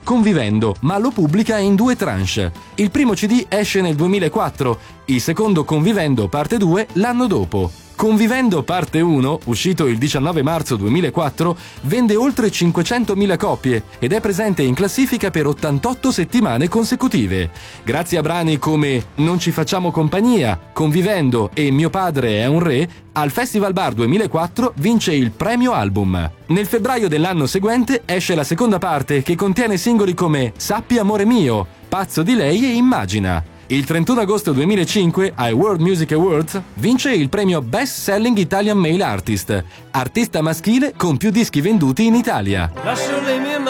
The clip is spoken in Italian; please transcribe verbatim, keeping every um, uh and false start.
Convivendo, ma lo pubblica in due tranche. Il primo C D esce nel duemilaquattro, il secondo Convivendo parte due l'anno dopo. Convivendo parte uno, uscito il diciannove marzo duemilaquattro, vende oltre cinquecentomila copie ed è presente in classifica per ottantotto settimane consecutive. Grazie a brani come Non ci facciamo compagnia, Convivendo e Mio padre è un re, al Festival Bar duemilaquattro vince il premio album. Nel febbraio dell'anno seguente esce la seconda parte che contiene singoli come Sappi amore mio, Pazzo di lei e Immagina. Il trentuno agosto duemilacinque, ai World Music Awards, vince il premio Best Selling Italian Male Artist, artista maschile con più dischi venduti in Italia. Lascio le